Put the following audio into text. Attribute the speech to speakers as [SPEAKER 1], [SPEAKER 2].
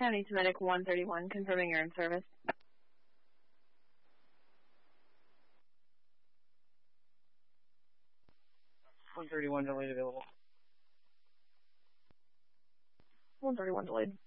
[SPEAKER 1] County to Medic 131, confirming you're in service.
[SPEAKER 2] 131 delayed available.
[SPEAKER 1] 131 delayed.